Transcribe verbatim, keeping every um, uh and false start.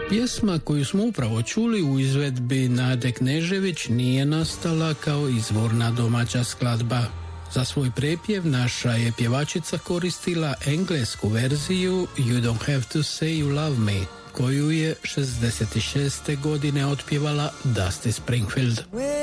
Pjesma koju smo upravo čuli u izvedbi Nade Knežević nije nastala kao izvorna domaća skladba. Za svoj prepjev naša je pjevačica koristila englesku verziju You Don't Have to Say You Love Me, koju je šezdeset šeste godine otpjevala Dusty Springfield.